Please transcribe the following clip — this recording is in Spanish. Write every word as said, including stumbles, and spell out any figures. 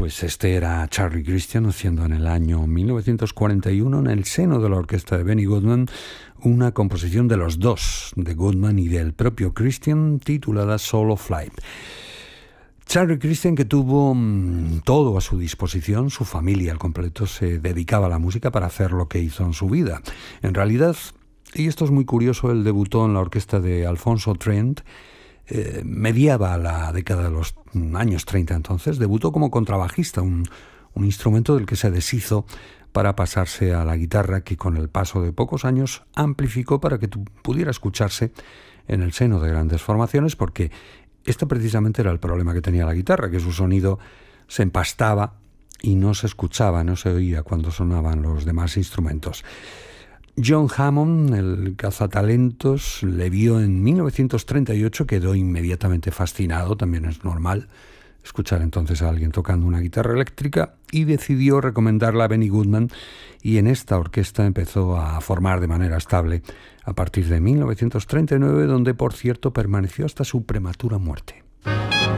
Pues este era Charlie Christian haciendo en el año mil novecientos cuarenta y uno en el seno de la orquesta de Benny Goodman una composición de los dos, de Goodman y del propio Christian, titulada Soul of Life. Charlie Christian, que tuvo mmm, todo a su disposición, su familia al completo se dedicaba a la música para hacer lo que hizo en su vida. En realidad, y esto es muy curioso, él debutó en la orquesta de Alfonso Trent, eh, mediaba la década de los años treinta entonces, debutó como contrabajista, un, un instrumento del que se deshizo para pasarse a la guitarra, que con el paso de pocos años amplificó para que pudiera escucharse en el seno de grandes formaciones, porque este precisamente era el problema que tenía la guitarra, que su sonido se empastaba y no se escuchaba, no se oía cuando sonaban los demás instrumentos. John Hammond, el cazatalentos, le vio en mil novecientos treinta y ocho, quedó inmediatamente fascinado, también es normal escuchar entonces a alguien tocando una guitarra eléctrica, y decidió recomendarla a Benny Goodman, y en esta orquesta empezó a formar de manera estable a partir de mil novecientos treinta y nueve, donde por cierto permaneció hasta su prematura muerte.